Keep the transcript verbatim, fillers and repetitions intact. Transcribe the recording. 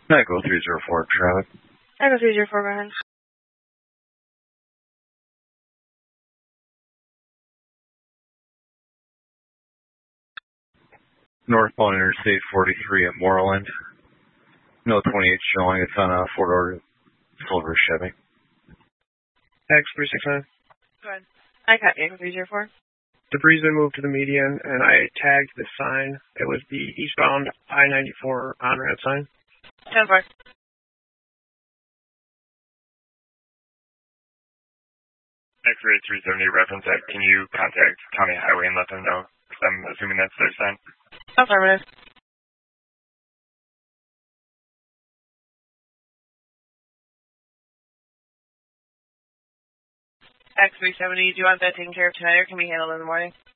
Echo three zero four, traffic. Echo three zero four, go ahead. Northbound Interstate forty-three at Moreland. No twenty-eight showing. It's on a four-door silver Chevy. X three six nine. Go ahead. I got Echo three zero four. Debris been moved to the median, and I tagged the sign. It was the eastbound I ninety-four on-ramp sign. ten four. X-ray three seventy reference that. Can you contact County Highway and let them know? Because I'm assuming that's their sign. Affirmative. X three seventy, do you want that taken care of tonight or can we handle it in the morning?